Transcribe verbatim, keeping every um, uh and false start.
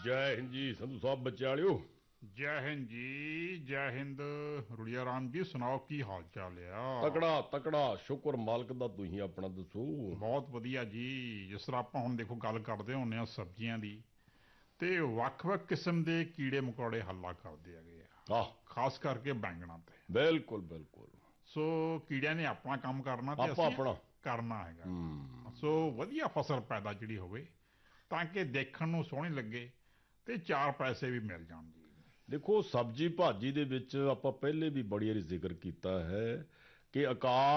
ਜੈ ਹਿੰਦ ਜੀ ਸੰਧੂ ਸਾਹਿਬ, ਬੱਚੇ ਵਾਲਿਓ। ਜੈ ਹਿੰਦ ਜੀ, ਜੈ ਹਿੰਦ। ਰੁੜੀਆ ਰਾਮ ਜੀ, ਸੁਣਾਓ ਕੀ ਹਾਲ ਚਾਲ ਆ? ਤਕੜਾ ਤਕੜਾ, ਸ਼ੁਕਰ ਮਾਲਕ ਦਾ। ਤੁਸੀਂ ਆਪਣਾ ਦੱਸੋ। ਬਹੁਤ ਵਧੀਆ ਜੀ। ਜਿਸ ਤਰ੍ਹਾਂ ਆਪਾਂ ਹੁਣ ਦੇਖੋ ਗੱਲ ਕਰਦੇ ਹੁੰਦੇ ਆ ਸਬਜ਼ੀਆਂ ਦੀ, ਤੇ ਵੱਖ-ਵੱਖ ਕਿਸਮ ਦੇ ਕੀੜੇ ਮਕੌੜੇ ਹੱਲਾ ਕਰਦੇ ਹੈਗੇ ਆ, ਆਹ ਖਾਸ ਕਰਕੇ ਬੈਂਗਣਾਂ ਤੇ। ਬਿਲਕੁਲ ਬਿਲਕੁਲ। ਸੋ ਕੀੜਿਆਂ ਨੇ ਆਪਣਾ ਕੰਮ ਕਰਨਾ ਤੇ ਆਪਾਂ ਅਸੀਂ ਆਪਣਾ ਕਰਨਾ ਹੈਗਾ। ਹੂੰ। ਸੋ ਵਧੀਆ ਫਸਲ ਪੈਦਾ ਜਿਹੜੀ ਹੋਵੇ ਤਾਂ ਕਿ ਦੇਖਣ ਨੂੰ ਸੋਹਣੀ ਲੱਗੇ ਤੇ ਚਾਰ ਪੈਸੇ ਵੀ ਮਿਲ ਜਾਣ ਜੀ। ਦੇਖੋ, ਸਬਜ਼ੀ ਭਾਜੀ ਦੇ ਵਿੱਚ ਆਪਾਂ ਪਹਿਲੇ ਵੀ ਬੜੀ ਵਾਰੀ ਜ਼ਿਕਰ ਕੀਤਾ ਹੈ ਕਿ ਅਕਾਲ